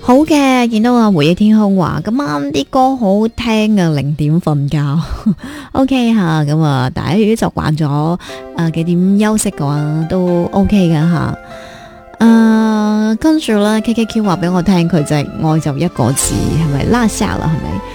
好嘅，見到啊，回憶天空話今晚啲歌好好聽啊，零點瞓覺，OK 吓，咁啊，大家如果習慣咗幾點休息嘅話，都 OK 嘅吓。跟住咧，KKQ 話俾我聽，佢就係愛就一個字，係咪拉下啦？係咪？